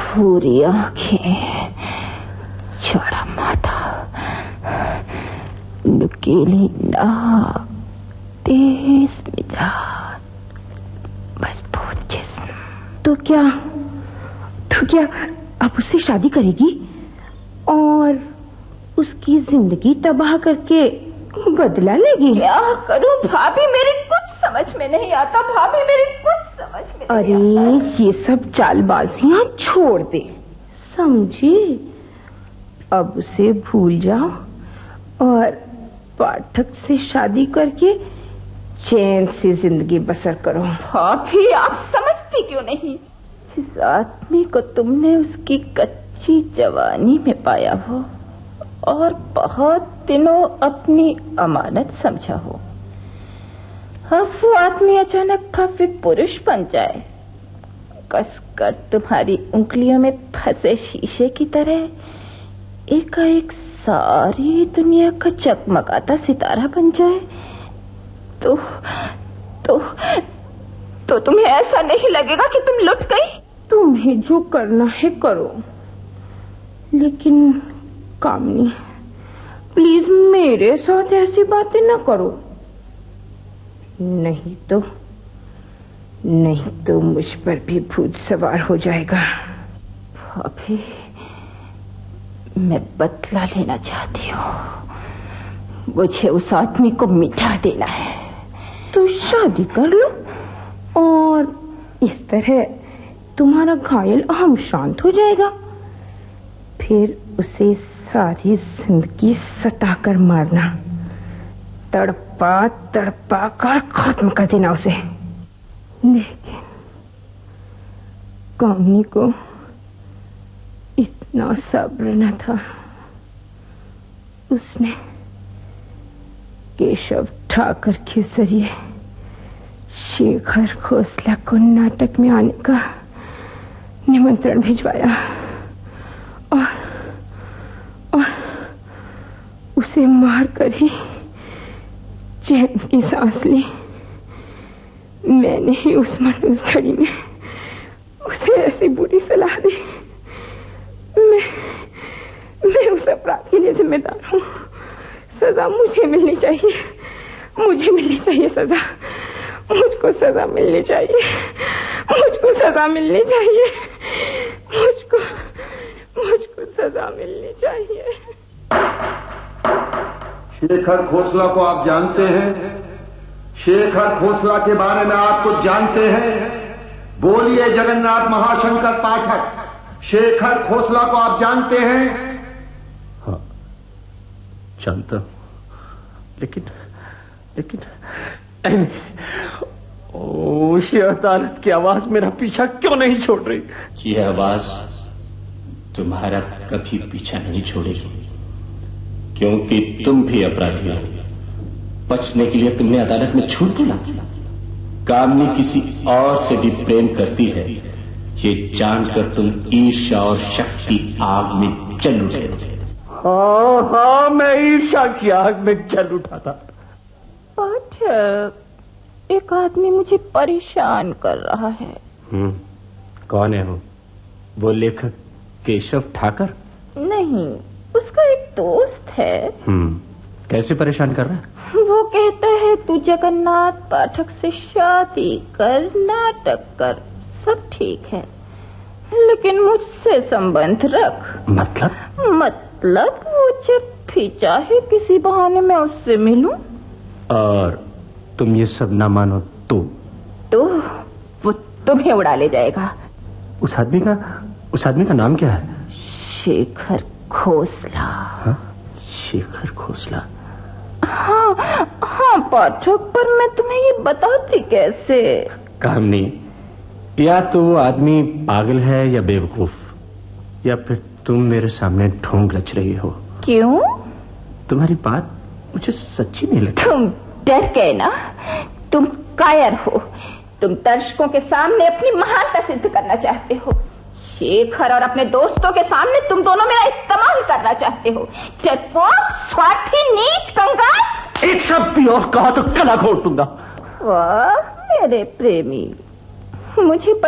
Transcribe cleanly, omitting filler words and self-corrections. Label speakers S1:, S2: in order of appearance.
S1: भूरी आंखें, चौड़ा माथा, नुकीली नाक, तेज मिजाज, मजबूत जिस्म। तो क्या अब उससे शादी करेगी और उसकी जिंदगी तबाह करके बदला लेगी? क्या करूं भाभी, मेरी कुछ समझ में नहीं आता। भाभी मेरी कुछ समझ में नहीं आता। अरे ये सब चालबाजियां छोड़ दे, समझी? अब उसे भूल जाओ और पाठक से शादी करके चैन से जिंदगी बसर करो। भाभी आप समझती क्यों नहीं? जिस आदमी को तुमने उसकी कच्ची जवानी में पाया हो और बहुत दिनों अपनी अमानत समझा हो, अब वो आदमी अचानक भव्य पुरुष बन जाए, कसकर तुम्हारी उंगलियों में फंसे शीशे की तरह एकाएक सारी दुनिया का चकमकाता सितारा बन जाए, तो तुम्हें ऐसा नहीं लगेगा कि तुम लुट गई? तुम्हें जो करना है करो, लेकिन कामनी प्लीज मेरे साथ ऐसी बातें ना करो, नहीं तो मुझ पर भी भूत सवार हो जाएगा। भाभी मैं बदला लेना चाहती हूँ, मुझे उस आदमी को मिटा देना है। तो शादी कर लो और इस तरह तुम्हारा घायल अहम शांत हो जाएगा। फिर उसे सारी जिंदगी सताकर मारना, तड़पा कर खत्म कर देना उसे। लेकिन कामनी को इतना सब्र न था। उसने केशव ठाकर के जरिए शेखर खोसला को नाटक में आने का निमंत्रण भिजवाया और उसे मारकर ही चैन की सांस ली। मैंने ही उस घड़ी में उसे ऐसी बुरी सलाह दी। मैं उस अपराध के लिए जिम्मेदार हूँ। सजा मुझे मिलनी चाहिए, सजा। मुझको सजा मिलनी चाहिए, मुझको सजा मिलनी चाहिए।
S2: शेखर खोसला को आप जानते हैं? शेखर खोसला के बारे में आप कुछ जानते हैं? बोलिए जगन्नाथ महाशंकर पाठक, शेखर खोसला को आप जानते हैं?
S3: हाँ जानता हूं, लेकिन ये अदालत की आवाज मेरा पीछा क्यों नहीं छोड़ रही?
S4: ये आवाज तुम्हारा कभी पीछा नहीं छोड़ेगी, क्योंकि तुम भी अपराधी हो। बचने के लिए तुमने अदालत में झूठ बोला। कामनी किसी और से भी प्रेम करती है, ये जानकर तुम ईर्ष्या और शक की आग में जल उठे।
S3: हाँ मैं ईर्ष्या की आग में जल उठा था।
S1: पाठक, एक आदमी मुझे परेशान कर रहा है।
S3: कौन है वो लेखक केशव ठाकर?
S1: नहीं, उसका एक दोस्त है।
S3: कैसे परेशान कर रहा है?
S1: वो कहता है तू जगन्नाथ पाठक से शादी कर, नाटक कर, सब ठीक है, लेकिन मुझसे संबंध रख। मतलब वो जब भी चाहे किसी बहाने मैं उससे मिलूं।
S3: और तुम ये सब ना मानो तो
S1: वो तुम्हें उड़ा ले जाएगा।
S3: उस आदमी का नाम क्या है?
S1: शेखर खोसला।
S3: हाँ? शेखर खोसला?
S1: हाँ पाठक, पर मैं तुम्हें ये बताती कैसे?
S3: कामनी, या तो वो आदमी पागल है या बेवकूफ, या फिर तुम मेरे सामने ढोंग रच रही हो।
S1: क्यों?
S3: तुम्हारी बात मुझे सच्ची नहीं लगती।
S1: तुम डर गए ना? तुम कायर हो। तुम दर्शकों के सामने अपनी महानता सिद्ध करना चाहते हो। शेखर और अपने दोस्तों के सामने तुम दोनों मेरा इस्तेमाल करना चाहते हो। डरपोक, स्वार्थी, नीच, कंगाल।
S3: एक शब्द भी और कहा तो गला घोट दूंगा।
S1: वाह मेरे प्रेमी, मुझे